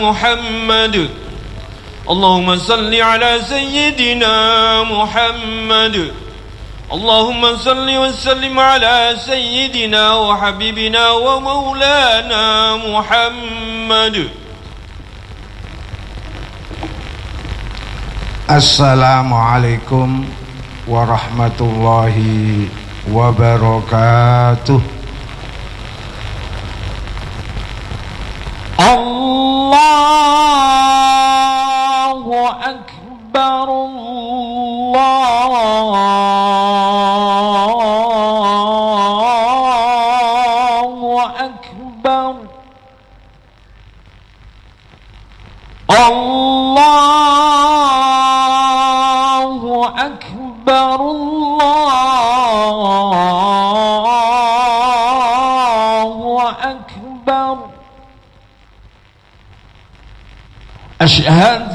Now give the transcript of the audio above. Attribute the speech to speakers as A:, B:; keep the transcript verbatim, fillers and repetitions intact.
A: محمد اللهم صل على سيدنا محمد اللهم صل وسلم على سيدنا وحبيبنا ومولانا محمد.
B: Assalamualaikum warahmatullahi wabarakatuh. Allahu Akbar, Allahu Akbar, Allahu Akbar, Allahu Akbar. Asyhadu